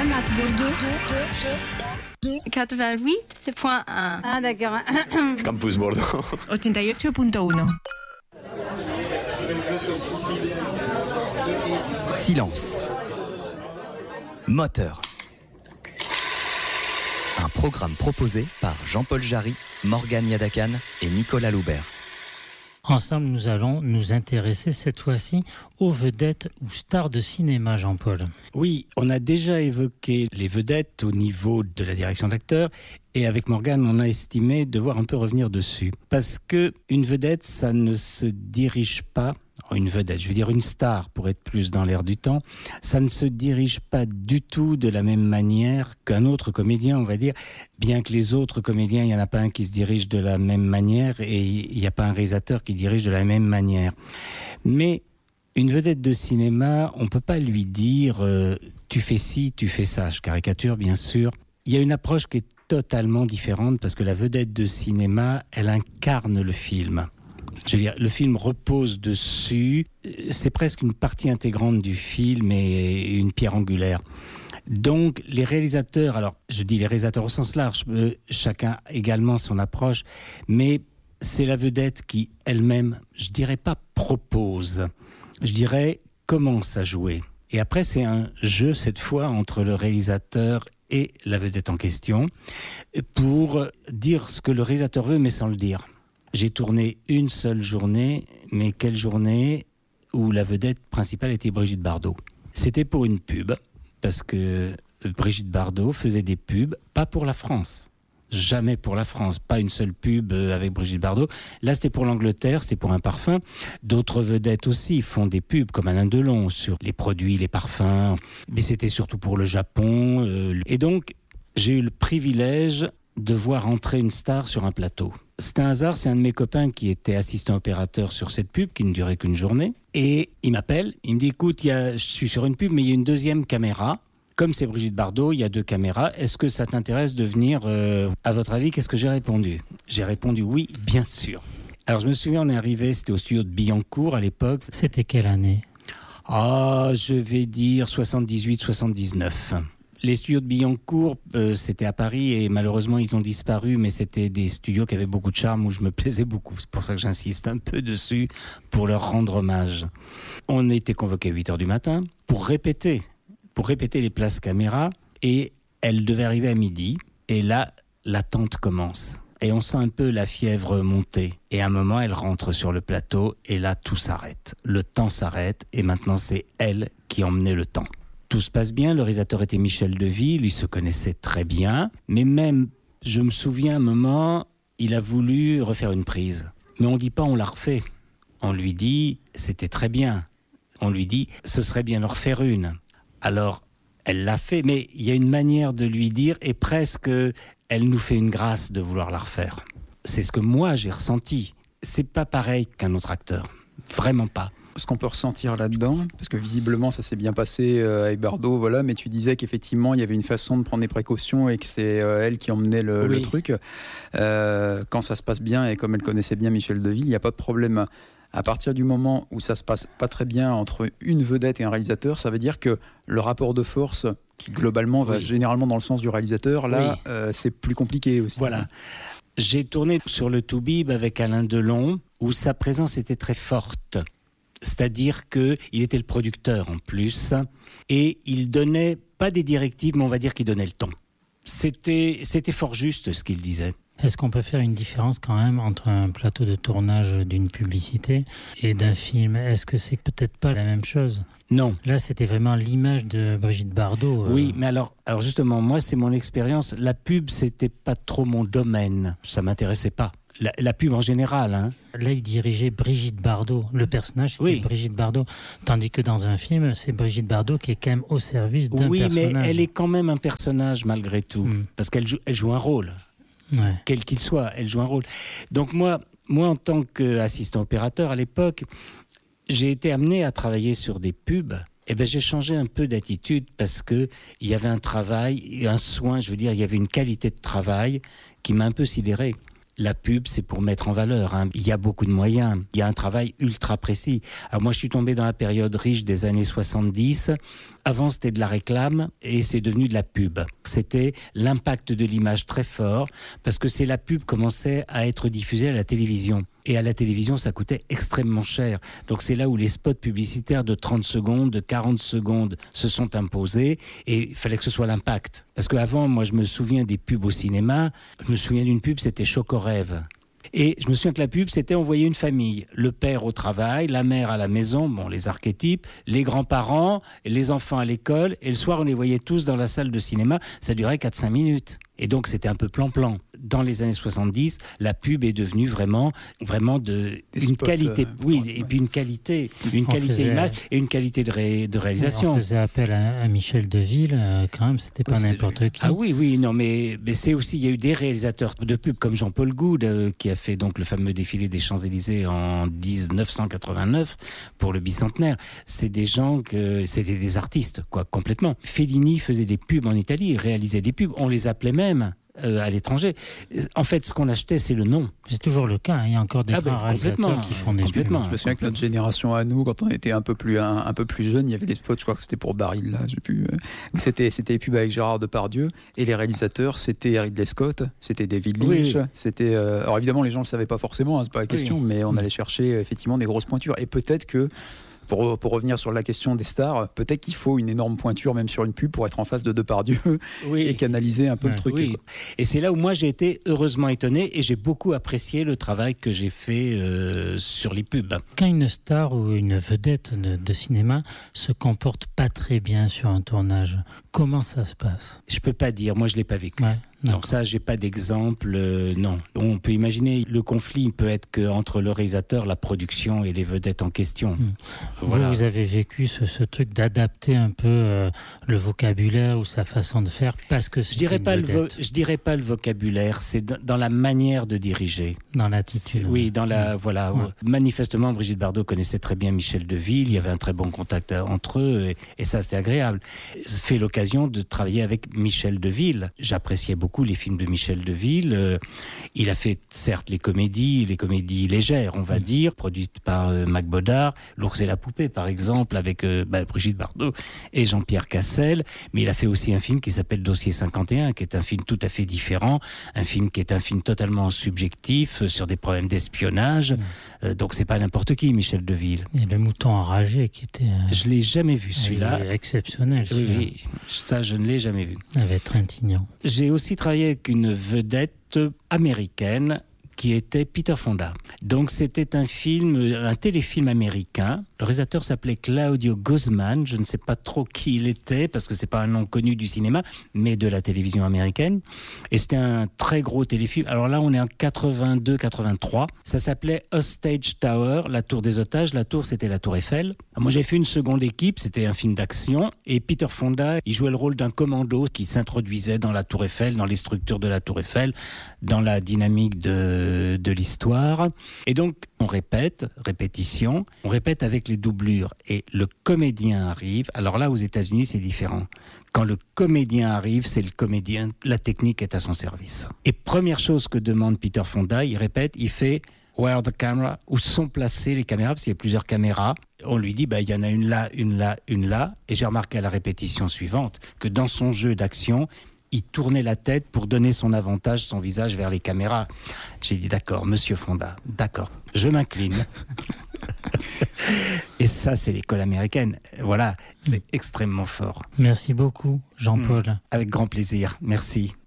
à Bordeaux. 88.1. Ah d'accord. Campus Bordeaux. 88.1. Silence. Moteur. Un programme proposé par Jean-Paul Jarry, Morgane Yadakan et Nicolas Loubert. Ensemble, nous allons nous intéresser cette fois-ci aux vedettes ou stars de cinéma, Jean-Paul. Oui, on a déjà évoqué les vedettes au niveau de la direction d'acteur et avec Morgane, on a estimé devoir un peu revenir dessus. Parce que une vedette, ça ne se dirige pas, une vedette, je veux dire une star pour être plus dans l'air du temps, ça ne se dirige pas du tout de la même manière qu'un autre comédien, on va dire, bien que les autres comédiens, il n'y en a pas un qui se dirige de la même manière et il n'y a pas un réalisateur qui dirige de la même manière. Mais une vedette de cinéma, on ne peut pas lui dire tu fais ci, tu fais ça, je caricature bien sûr. Il y a une approche qui est totalement différente parce que la vedette de cinéma, elle incarne le film. Je veux dire, le film repose dessus, c'est presque une partie intégrante du film et une pierre angulaire. Donc les réalisateurs, alors je dis les réalisateurs au sens large, chacun également son approche, mais c'est la vedette qui elle-même, je dirais pas propose, je dirais commence à jouer. Et après c'est un jeu cette fois entre le réalisateur et la vedette en question pour dire ce que le réalisateur veut mais sans le dire. J'ai tourné une seule journée, mais quelle journée où la vedette principale était Brigitte Bardot. C'était pour une pub, parce que Brigitte Bardot faisait des pubs, pas pour la France. Jamais pour la France, pas une seule pub avec Brigitte Bardot. Là, c'était pour l'Angleterre, c'était pour un parfum. D'autres vedettes aussi font des pubs, comme Alain Delon, sur les produits, les parfums. Mais c'était surtout pour le Japon. Et donc, j'ai eu le privilège de voir entrer une star sur un plateau. C'est un hasard, c'est un de mes copains qui était assistant opérateur sur cette pub, qui ne durait qu'une journée. Et il m'appelle, il me dit, écoute, je suis sur une pub, mais il y a une deuxième caméra. Comme c'est Brigitte Bardot, il y a 2 caméras. Est-ce que ça t'intéresse de venir à votre avis, qu'est-ce que j'ai répondu ? J'ai répondu oui, bien sûr. Alors je me souviens, on est arrivé, c'était au studio de Billancourt à l'époque. C'était quelle année ? Je vais dire 78-79. Les studios de Billancourt, c'était à Paris et malheureusement ils ont disparu, mais c'était des studios qui avaient beaucoup de charme où je me plaisais beaucoup. C'est pour ça que j'insiste un peu dessus pour leur rendre hommage. On était convoqués à 8h du matin pour répéter les places caméra et elle devait arriver à midi et là, l'attente commence. Et on sent un peu la fièvre monter. Et à un moment, elle rentre sur le plateau et là, tout s'arrête. Le temps s'arrête et maintenant, c'est elle qui emmenait le temps. Tout se passe bien, le réalisateur était Michel Deville, il se connaissait très bien, mais même, je me souviens un moment, il a voulu refaire une prise. Mais on ne dit pas on l'a refait. On lui dit, c'était très bien. On lui dit, ce serait bien d'en refaire une. Alors, elle l'a fait, mais il y a une manière de lui dire, et presque, elle nous fait une grâce de vouloir la refaire. C'est ce que moi j'ai ressenti. C'est pas pareil qu'un autre acteur. Vraiment pas. Ce qu'on peut ressentir là-dedans, parce que visiblement ça s'est bien passé avec Bardot, voilà, mais tu disais qu'effectivement il y avait une façon de prendre des précautions et que c'est elle qui emmenait le truc. Quand ça se passe bien et comme elle connaissait bien Michel Deville, il n'y a pas de problème. À partir du moment où ça se passe pas très bien entre une vedette et un réalisateur, ça veut dire que le rapport de force, qui globalement va généralement dans le sens du réalisateur, là c'est plus compliqué aussi. Voilà. J'ai tourné sur le Toubib avec Alain Delon, où sa présence était très forte. C'est-à-dire qu'il était le producteur en plus, et il donnait pas des directives, mais on va dire qu'il donnait le ton. C'était fort juste ce qu'il disait. Est-ce qu'on peut faire une différence quand même entre un plateau de tournage d'une publicité et d'un film ? Est-ce que c'est peut-être pas la même chose ? Non. Là, c'était vraiment l'image de Brigitte Bardot. Oui, mais alors justement, moi, c'est mon expérience. La pub, c'était pas trop mon domaine. Ça m'intéressait pas. La pub en général, hein. Là, il dirigeait Brigitte Bardot. Le personnage, c'était Brigitte Bardot. Tandis que dans un film, c'est Brigitte Bardot qui est quand même au service d'un personnage. Oui, mais elle est quand même un personnage malgré tout. Parce qu'elle joue un rôle. Ouais. Quel qu'il soit, elle joue un rôle. Donc moi, en tant qu'assistant opérateur à l'époque, j'ai été amené à travailler sur des pubs. Et j'ai changé un peu d'attitude parce que il y avait un travail, un soin, je veux dire, il y avait une qualité de travail qui m'a un peu sidéré. La pub, c'est pour mettre en valeur. Il y a beaucoup de moyens. Il y a un travail ultra précis. Alors moi, je suis tombé dans la période riche des années 70. Avant, c'était de la réclame et c'est devenu de la pub. C'était l'impact de l'image très fort parce que la pub commençait à être diffusée à la télévision. Et à la télévision, ça coûtait extrêmement cher. Donc c'est là où les spots publicitaires de 30 secondes, de 40 secondes se sont imposés et il fallait que ce soit l'impact. Parce qu'avant, moi, je me souviens des pubs au cinéma. Je me souviens d'une pub, c'était Chocorêve. Et je me souviens que la pub, c'était envoyer une famille. Le père au travail, la mère à la maison, bon, les archétypes, les grands-parents, les enfants à l'école. Et le soir, on les voyait tous dans la salle de cinéma. Ça durait 4-5 minutes. Et donc, c'était un peu plan-plan. Dans les années 70, la pub est devenue vraiment une qualité. Et puis une qualité image et une qualité de réalisation. On faisait appel à Michel Deville, quand même, c'était pas n'importe qui. Ah oui, non, mais c'est aussi, il y a eu des réalisateurs de pub comme Jean-Paul Goude, qui a fait donc le fameux défilé des Champs-Élysées en 1989 pour le bicentenaire. C'est des gens c'est des artistes, quoi, complètement. Fellini faisait des pubs en Italie, il réalisait des pubs, on les appelait même à l'étranger. En fait, ce qu'on achetait, c'est le nom. C'est toujours le cas. Il y a encore des grands réalisateurs qui font des pubs. Je me souviens que notre génération à nous, quand on était un peu plus jeune, il y avait des spots, je crois que c'était pour Baril, là, j'ai plus. C'était les pubs avec Gérard Depardieu et les réalisateurs, c'était Ridley Scott, c'était David Lynch, c'était. Alors évidemment, les gens le savaient pas forcément, c'est pas la question, mais on allait chercher effectivement des grosses pointures. Et peut-être que pour revenir sur la question des stars, peut-être qu'il faut une énorme pointure même sur une pub pour être en face de Depardieu et canaliser un peu le truc. Oui. Et c'est là où moi j'ai été heureusement étonné et j'ai beaucoup apprécié le travail que j'ai fait sur les pubs. Quand une star ou une vedette de cinéma se comporte pas très bien sur un tournage, comment ça se passe ? Je peux pas dire, moi je l'ai pas vécu. Ouais. Donc ça, j'ai pas d'exemple, non. On peut imaginer, le conflit peut être qu'entre le réalisateur, la production et les vedettes en question. Voilà. Vous avez vécu ce truc d'adapter un peu le vocabulaire ou sa façon de faire parce que c'est une vedette. Je dirais pas le vocabulaire, c'est dans la manière de diriger. Dans l'attitude. Oui, dans la... Voilà. Ouais. Manifestement, Brigitte Bardot connaissait très bien Michel Deville, il y avait un très bon contact entre eux et ça, c'était agréable. Fait l'occasion de travailler avec Michel Deville. J'appréciais beaucoup les films de Michel Deville. Il a fait certes les comédies légères, on va dire, produites par Mac Bodard, L'Ours et la Poupée par exemple, avec Brigitte Bardot et Jean-Pierre Cassel, mais il a fait aussi un film qui s'appelle Dossier 51, qui est un film tout à fait différent, un film qui est un film totalement subjectif sur des problèmes d'espionnage, donc c'est pas n'importe qui Michel Deville. Et Le Mouton enragé qui était... Je l'ai jamais vu celui-là. Il est exceptionnel celui-là. Oui, ça je ne l'ai jamais vu. Avec Trintignant. J'ai aussi travaillé avec une vedette américaine qui était Peter Fonda. Donc c'était un téléfilm américain. Le réalisateur s'appelait Claudio Guzman. Je ne sais pas trop qui il était parce que c'est pas un nom connu du cinéma, mais de la télévision américaine. Et c'était un très gros téléfilm. Alors là, on est en 82-83. Ça s'appelait Hostage Tower, la tour des otages. La tour, c'était la tour Eiffel. Moi, j'ai fait une seconde équipe. C'était un film d'action. Et Peter Fonda, il jouait le rôle d'un commando qui s'introduisait dans la tour Eiffel, dans les structures de la tour Eiffel, dans la dynamique de l'histoire. Et donc, on répète avec les doublures. Et le comédien arrive. Alors là, aux États-Unis, c'est différent. Quand le comédien arrive, c'est le comédien. La technique est à son service. Et première chose que demande Peter Fonda, il répète, il fait « Where are the cameras ?» Où sont placées les caméras? Parce qu'il y a plusieurs caméras. On lui dit, il y en a une là, une là, une là. Et j'ai remarqué à la répétition suivante que dans son jeu d'action, il tournait la tête pour donner son avantage, son visage vers les caméras. J'ai dit, d'accord, monsieur Fonda, d'accord, je m'incline. Et ça, c'est l'école américaine. Voilà, c'est extrêmement fort. Merci beaucoup, Jean-Paul. Avec grand plaisir, merci.